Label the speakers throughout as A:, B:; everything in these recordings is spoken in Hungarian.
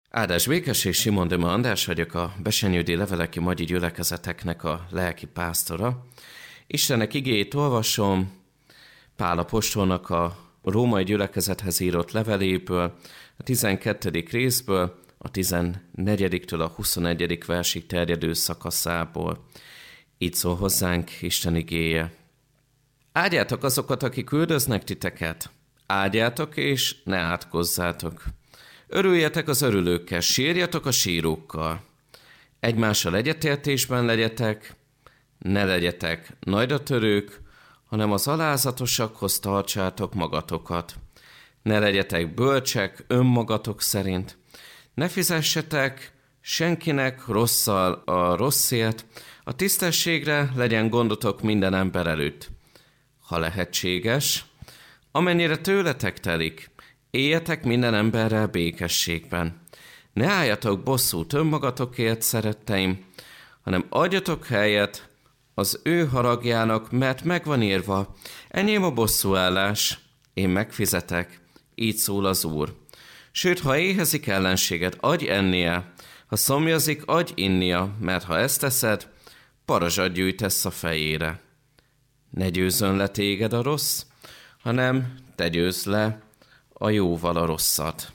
A: Áldás békesség, Simon Döme András vagyok, a Besenyődi Leveleki Magyi Gyülekezeteknek a lelki pásztora. Istennek igéjét olvasom Pál apostolnak a római gyülekezethez írott leveléből, a 12. részből, a 14-től a 21. versig terjedő szakaszából. Így szól hozzánk Isten igéje. Áldjátok azokat, akik üldöznek titeket. Áldjátok és ne átkozzátok. Örüljetek az örülőkkel, sírjatok a sírókkal. Egymással egyetértésben legyetek, ne legyetek nagyratörők, hanem az alázatosakhoz tartsátok magatokat. Ne legyetek bölcsek önmagatok szerint. Ne fizessetek senkinek rosszal a rosszért, a tisztességre legyen gondotok minden ember előtt. Ha lehetséges, amennyire tőletek telik, éljetek minden emberrel békességben. Ne álljatok bosszút önmagatokért, szeretteim, hanem adjatok helyet az ő haragjának, mert megvan írva, enyém a bosszúállás, én megfizetek, így szól az Úr. Sőt, ha éhezik ellenséget, adj ennie, ha szomjazik, adj innia, mert ha ezt teszed, parazsat gyűjtesz a fejére. Ne győzzön le téged a rossz, hanem te győzz le a jóval a rosszat.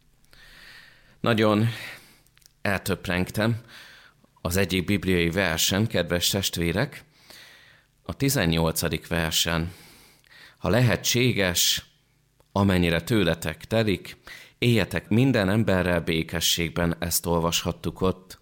A: Nagyon eltöprengtem az egyik bibliai versen, kedves testvérek, a 18. versen. Ha lehetséges, amennyire tőletek telik, éljetek minden emberrel békességben, ezt olvashattuk ott.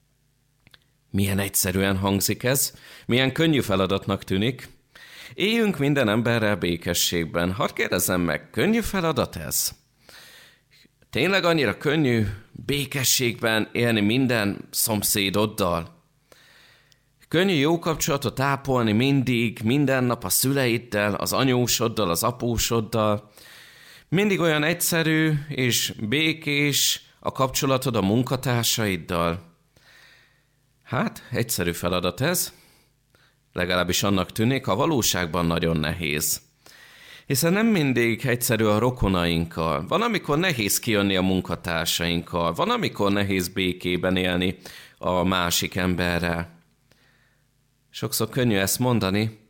A: Milyen egyszerűen hangzik ez, milyen könnyű feladatnak tűnik. Éljünk minden emberrel békességben. Hadd kérdezzem meg, könnyű feladat ez? Tényleg annyira könnyű békességben élni minden szomszédoddal? Könnyű jó kapcsolatot ápolni mindig, minden nap a szüleiddel, az anyósoddal, az apósoddal? Mindig olyan egyszerű és békés a kapcsolatod a munkatársaiddal? Hát, egyszerű feladat ez. Legalábbis annak tűnik, a valóságban nagyon nehéz. Hiszen nem mindig egyszerű a rokonainkkal. Van, amikor nehéz kijönni a munkatársainkkal. Van, amikor nehéz békében élni a másik emberrel. Sokszor könnyű ezt mondani,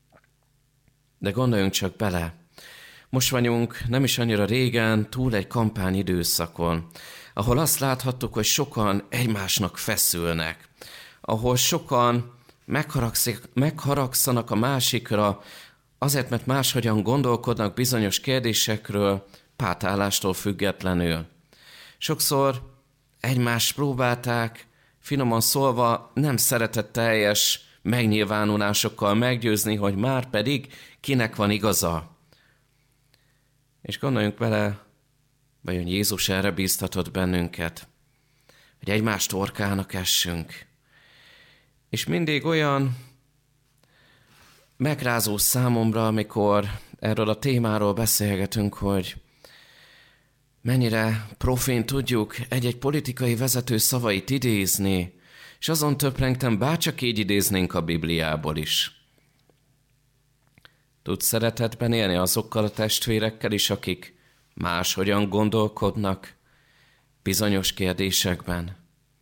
A: de gondoljunk csak bele. Most vagyunk nem is annyira régen túl egy kampányidőszakon, ahol azt láthattuk, hogy sokan egymásnak feszülnek, ahol sokan megharagszanak a másikra, azért, mert máshogyan gondolkodnak bizonyos kérdésekről, pártállástól függetlenül. Sokszor egymást próbálták, finoman szólva, nem szeretetteljes megnyilvánulásokkal meggyőzni, hogy már pedig kinek van igaza. És gondoljunk bele, vajon Jézus erre bíztatott bennünket, hogy egymás torkának essünk. És mindig olyan megrázó számomra, amikor erről a témáról beszélgetünk, hogy mennyire profén tudjuk egy-egy politikai vezető szavait idézni, és azon töprengtem, bárcsak így idéznénk a Bibliából is. Tudsz szeretetben élni azokkal a testvérekkel is, akik máshogyan gondolkodnak bizonyos kérdésekben?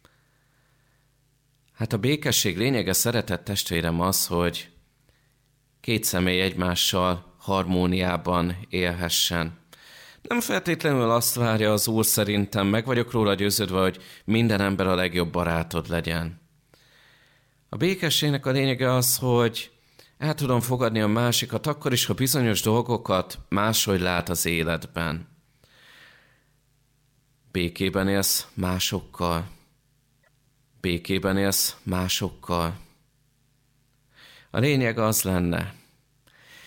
A: Hát a békesség lényege, szeretett testvérem, az, hogy két személy egymással harmóniában élhessen. Nem feltétlenül azt várja az Úr, szerintem, meg vagyok róla győződve, hogy minden ember a legjobb barátod legyen. A békességnek a lényege az, hogy el tudom fogadni a másikat, akkor is, ha bizonyos dolgokat máshogy lát az életben. Békében élsz másokkal. Békében élsz másokkal. A lényeg az lenne,